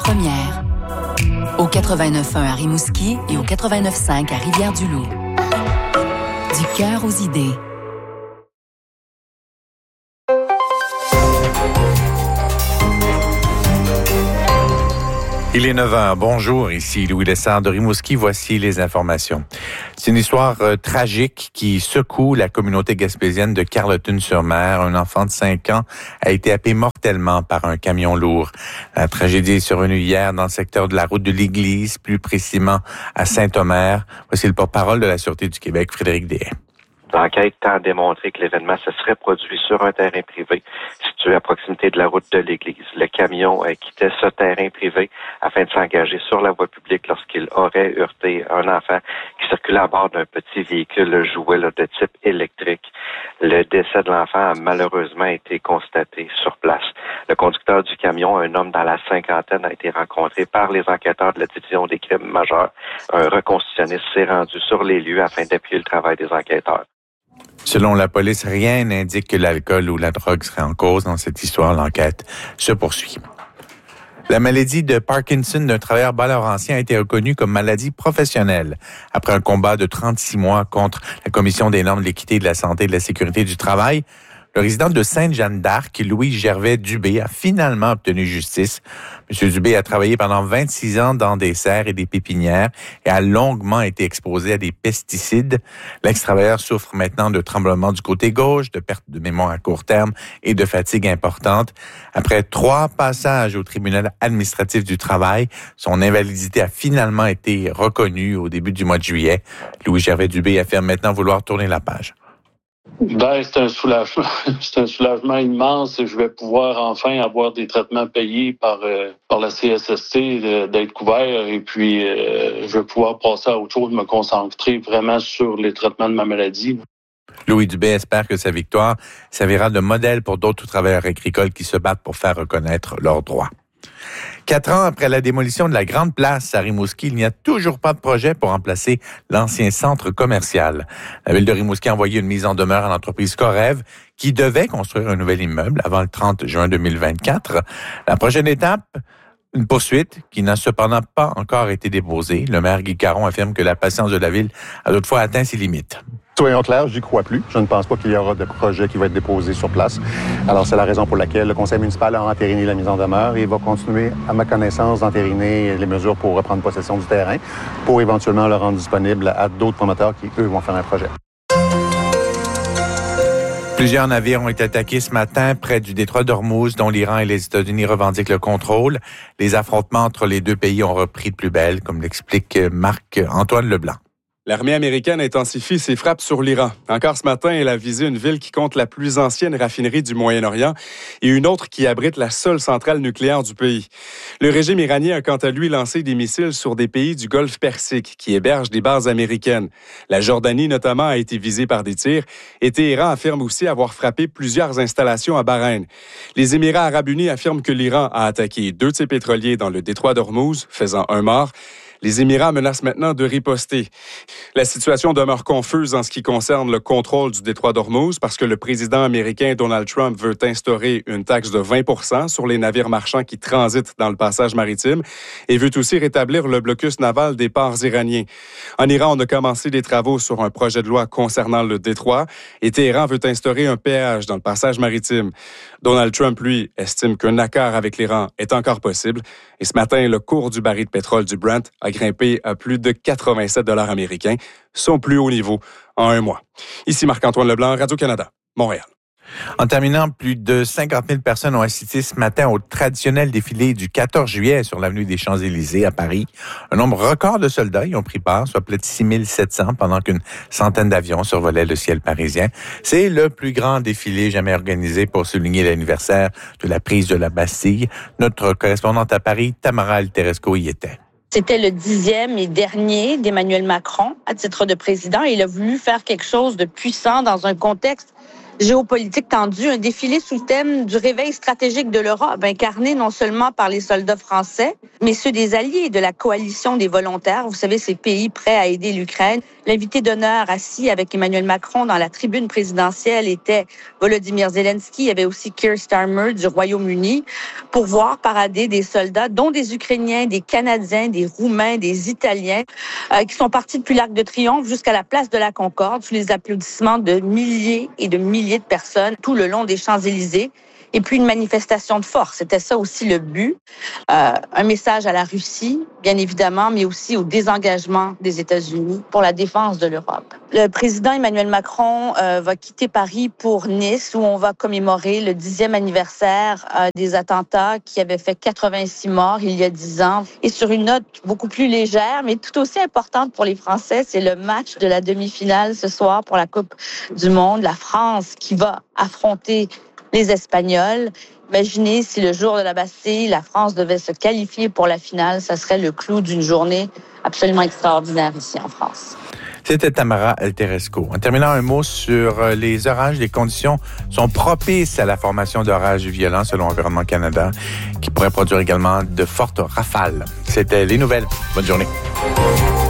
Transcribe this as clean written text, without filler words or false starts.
première. Au 89.1 à Rimouski et au 89.5 à Rivière-du-Loup. Du cœur aux idées. Il est 9h. Bonjour, ici Louis Lessard de Rimouski. Voici les informations. C'est une histoire tragique qui secoue la communauté gaspésienne de Carleton-sur-Mer. Un enfant de 5 ans a été happé mortellement par un camion lourd. La tragédie est survenue hier dans le secteur de la route de l'Église, plus précisément à Saint-Omer. Voici le porte-parole de la Sûreté du Québec, Frédéric Deshaies. L'enquête tend à démontrer que l'événement se serait produit sur un terrain privé situé à proximité de la route de l'Église. Le camion quittait ce terrain privé afin de s'engager sur la voie publique lorsqu'il aurait heurté un enfant qui circulait à bord d'un petit véhicule jouet de type électrique. Le décès de l'enfant a malheureusement été constaté sur place. Le conducteur du camion, un homme dans la cinquantaine, a été rencontré par les enquêteurs de la division des crimes majeurs. Un reconstitutionniste s'est rendu sur les lieux afin d'appuyer le travail des enquêteurs. Selon la police, rien n'indique que l'alcool ou la drogue serait en cause dans cette histoire. L'enquête se poursuit. La maladie de Parkinson d'un travailleur bas-laurentien a été reconnue comme maladie professionnelle après un combat de 36 mois contre la Commission des normes de l'équité, de la santé et de la sécurité du travail. Le résident de Sainte-Jeanne-d'Arc, Louis Gervais Dubé, a finalement obtenu justice. M. Dubé a travaillé pendant 26 ans dans des serres et des pépinières et a longuement été exposé à des pesticides. L'ex-travailleur souffre maintenant de tremblements du côté gauche, de perte de mémoire à court terme et de fatigue importante. Après 3 passages au tribunal administratif du travail, son invalidité a finalement été reconnue au début du mois de juillet. Louis Gervais Dubé affirme maintenant vouloir tourner la page. C'est un soulagement. C'est un soulagement immense. Je vais pouvoir enfin avoir des traitements payés par la CSST, d'être couvert. Et puis, je vais pouvoir passer à autre chose, me concentrer vraiment sur les traitements de ma maladie. Louis Dubé espère que sa victoire servira de modèle pour d'autres travailleurs agricoles qui se battent pour faire reconnaître leurs droits. 4 ans après la démolition de la Grande Place à Rimouski, il n'y a toujours pas de projet pour remplacer l'ancien centre commercial. La ville de Rimouski a envoyé une mise en demeure à l'entreprise Corev qui devait construire un nouvel immeuble avant le 30 juin 2024. La prochaine étape, une poursuite qui n'a cependant pas encore été déposée. Le maire Guy Caron affirme que la patience de la ville a toutefois atteint ses limites. Soyons clairs, j'y crois plus. Je ne pense pas qu'il y aura de projet qui va être déposé sur place. Alors, c'est la raison pour laquelle le conseil municipal a entériné la mise en demeure et va continuer, à ma connaissance, d'entériner les mesures pour reprendre possession du terrain, pour éventuellement le rendre disponible à d'autres promoteurs qui, eux, vont faire un projet. Plusieurs navires ont été attaqués ce matin près du détroit d'Ormuz, dont l'Iran et les États-Unis revendiquent le contrôle. Les affrontements entre les deux pays ont repris de plus belle, comme l'explique Marc-Antoine Leblanc. L'armée américaine intensifie ses frappes sur l'Iran. Encore ce matin, elle a visé une ville qui compte la plus ancienne raffinerie du Moyen-Orient et une autre qui abrite la seule centrale nucléaire du pays. Le régime iranien a quant à lui lancé des missiles sur des pays du Golfe Persique qui hébergent des bases américaines. La Jordanie, notamment, a été visée par des tirs et Téhéran affirme aussi avoir frappé plusieurs installations à Bahreïn. Les Émirats arabes unis affirment que l'Iran a attaqué 2 de ses pétroliers dans le détroit d'Ormuz, faisant un mort. Les Émirats menacent maintenant de riposter. La situation demeure confuse en ce qui concerne le contrôle du détroit d'Ormuz parce que le président américain Donald Trump veut instaurer une taxe de 20% sur les navires marchands qui transitent dans le passage maritime et veut aussi rétablir le blocus naval des ports iraniens. En Iran, on a commencé des travaux sur un projet de loi concernant le détroit et Téhéran veut instaurer un péage dans le passage maritime. Donald Trump, lui, estime qu'un accord avec l'Iran est encore possible. Et ce matin, le cours du baril de pétrole du Brent a grimpé à plus de 87 $ américains, son plus haut niveau en un mois. Ici Marc-Antoine Leblanc, Radio-Canada, Montréal. En terminant, plus de 50 000 personnes ont assisté ce matin au traditionnel défilé du 14 juillet sur l'avenue des Champs-Élysées à Paris. Un nombre record de soldats y ont pris part, soit plus de 6 700, pendant qu'une centaine d'avions survolaient le ciel parisien. C'est le plus grand défilé jamais organisé pour souligner l'anniversaire de la prise de la Bastille. Notre correspondante à Paris, Tamara Alteresco, y était. C'était le 10e et dernier d'Emmanuel Macron à titre de président. Il a voulu faire quelque chose de puissant dans un contexte géopolitique tendue, un défilé sous le thème du réveil stratégique de l'Europe, incarné non seulement par les soldats français, mais ceux des alliés de la coalition des volontaires. Vous savez, ces pays prêts à aider l'Ukraine. L'invité d'honneur assis avec Emmanuel Macron dans la tribune présidentielle était Volodymyr Zelensky. Il y avait aussi Keir Starmer du Royaume-Uni pour voir parader des soldats, dont des Ukrainiens, des Canadiens, des Roumains, des Italiens, qui sont partis depuis l'Arc de Triomphe jusqu'à la place de la Concorde, sous les applaudissements de milliers et de milliers de personnes tout le long des Champs-Élysées. Et puis une manifestation de force, c'était ça aussi le but. Un message à la Russie, bien évidemment, mais aussi au désengagement des États-Unis pour la défense de l'Europe. Le président Emmanuel Macron va quitter Paris pour Nice, où on va commémorer le 10e anniversaire des attentats qui avaient fait 86 morts il y a 10 ans. Et sur une note beaucoup plus légère, mais tout aussi importante pour les Français, c'est le match de la demi-finale ce soir pour la Coupe du Monde. La France qui va affronter les Espagnols. Imaginez si le jour de la Bastille, la France devait se qualifier pour la finale, ça serait le clou d'une journée absolument extraordinaire ici en France. C'était Tamara Alteresco. En terminant, un mot sur les orages. Les conditions sont propices à la formation d'orages violents selon Environnement Canada, qui pourraient produire également de fortes rafales. C'était les nouvelles. Bonne journée.